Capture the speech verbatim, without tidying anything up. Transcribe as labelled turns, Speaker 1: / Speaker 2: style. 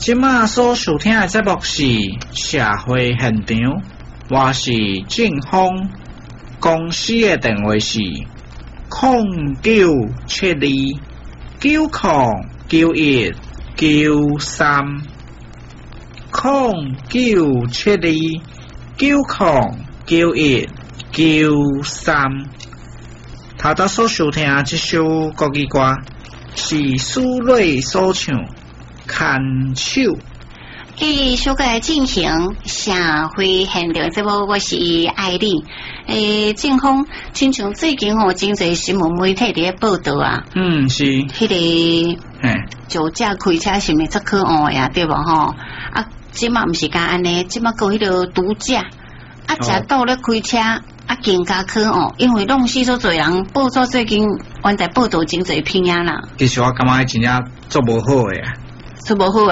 Speaker 1: 即马所收听的节目是社会现场，我是正峰，公司的电话是零九七二九零九一九三零九七二九零九一九三。头头所收听的这首国语歌是苏芮所唱《牵手》。
Speaker 2: 继续来进行社会现场节目，我是艾丽。诶，正峰，亲像最近吼，真侪新闻媒体伫咧报道啊。
Speaker 1: 嗯，是。
Speaker 2: 迄、那个，
Speaker 1: 嘿，
Speaker 2: 酒驾开车是咪足可恶呀？对无吼？啊，即马毋是甲安尼，即马个迄个毒驾，啊，食倒咧开车。哦啊，更加可恶，因为拢死所侪人，报纸最近原在报道真侪篇啊啦。
Speaker 1: 其实我感觉真正做无好诶啊，
Speaker 2: 做无好。